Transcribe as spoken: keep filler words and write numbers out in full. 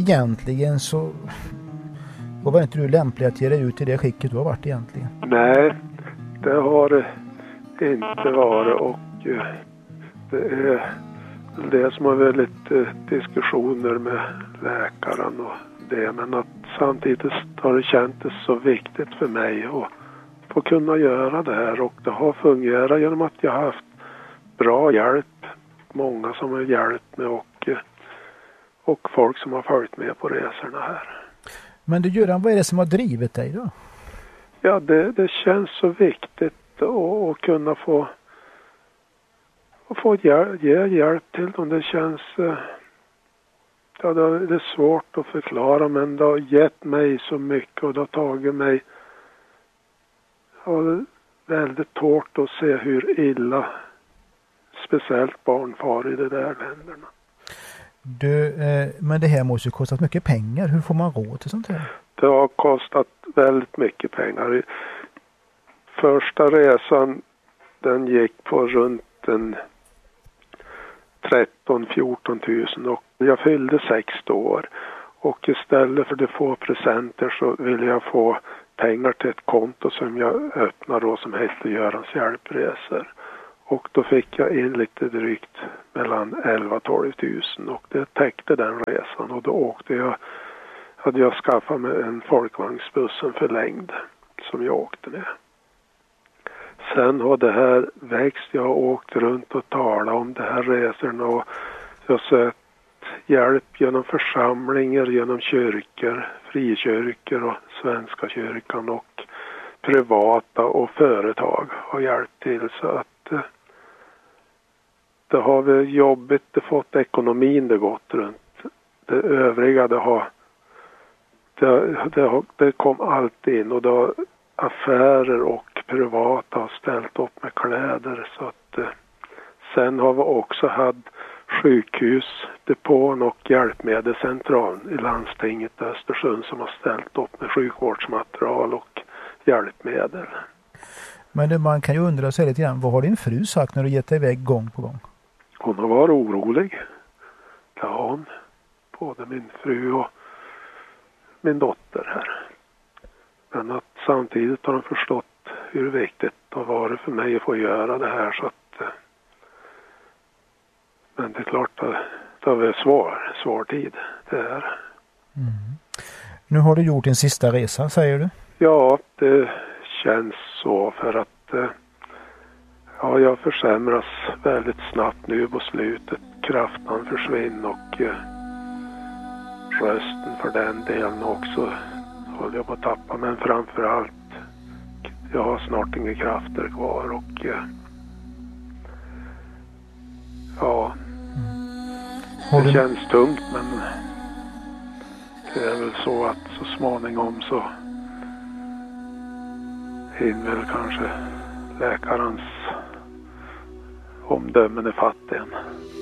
egentligen så var inte du lämplig att ge dig ut i det skicket du har varit egentligen? Nej, det har det inte varit, och det är det som har väldigt diskussioner med läkaren och det, men att samtidigt har det känts så viktigt för mig att få kunna göra det här, och det har fungerat genom att jag har haft bra hjälp, många som har hjälpt mig och, och folk som har följt med på resorna här. Men du Göran, vad är det som har drivit dig då? Ja, det, det känns så viktigt att, att kunna få att få hjälp, ge hjälp till dem. Det känns, ja, det är svårt att förklara, men det har gett mig så mycket, och det har tagit mig, ja, väldigt hårt att se hur illa speciellt barn far i de där länderna. Du, eh, men det här måste ju kostat mycket pengar. Hur får man råd till sånt här? Det har kostat väldigt mycket pengar. Första resan, den gick på runt en tretton till fjorton tusen, och jag fyllde sextio år. Och istället för de få presenter så ville jag få pengar till ett konto som jag öppnade då, som hette Görans hjälpresor. Och då fick jag in lite drygt mellan elva till tolv tusen, och det täckte den resan. Och då åkte jag, hade jag skaffat mig en folkvagnsbuss, en förlängd, som jag åkte med. Sen har det här växt. Jag har åkt runt och talat om det här resorna, och jag har sett hjälp genom församlingar, genom kyrkor, frikyrkor och Svenska kyrkan, och privata och företag har hjälpt till, så att det har väl jobbigt, det fått ekonomin det gått runt. Det övriga, det har det, det, har, det kom allt in, och då affärer och privata har ställt upp med kläder, så att eh, sen har vi också haft sjukhus, depån och hjälpmedelscentralen i landstinget i Östersund som har ställt upp med sjukvårdsmaterial och hjälpmedel. Men det, man kan ju undra sig lite grann, vad har din fru sagt när du gett dig iväg gång på gång? Hon har varit orolig. Ja, hon. Både min fru och min dotter här. Men att samtidigt har de förstått hur viktigt det har varit för mig att få göra det här, så att men det är klart att det var svår, svår tid det är. Mm. Nu har du gjort din sista resa, säger du? Ja, det känns så, för att ja, jag försämras väldigt snabbt nu på slutet. Kraften försvinner och eh, rösten för den delen också håller jag på att tappa. Men framförallt, jag har snart inga krafter kvar och eh, ja, mm. det känns tungt, men det är väl så att så småningom så hinner väl kanske läkarens omdömen är fatt igen.